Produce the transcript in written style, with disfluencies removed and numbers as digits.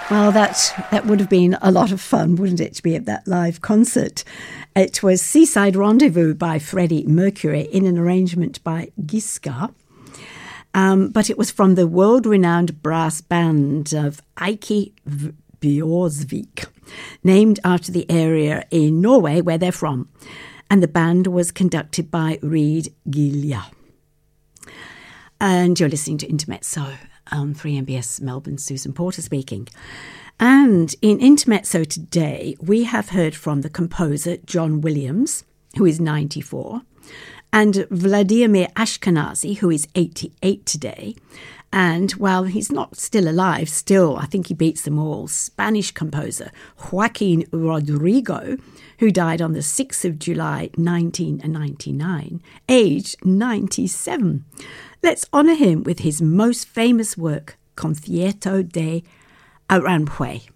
Well, that would have been a lot of fun, wouldn't it, to be at that live concert? It was Seaside Rendezvous by Freddie Mercury in an arrangement by Giska. But it was from the world-renowned brass band of Eike Bjørsvik, named after the area in Norway where they're from. And the band was conducted by Reid Gilja. And you're listening to Intermezzo on 3MBS Melbourne. Susan Porter speaking. And in Intermezzo today, we have heard from the composer John Williams, who is 94, and Vladimir Ashkenazy, who is 88 today. And while he's not still alive, still, I think he beats them all, Spanish composer Joaquin Rodrigo, who died on the 6th of July 1999, aged 97. Let's honour him with his most famous work, Concierto de Aranjuez.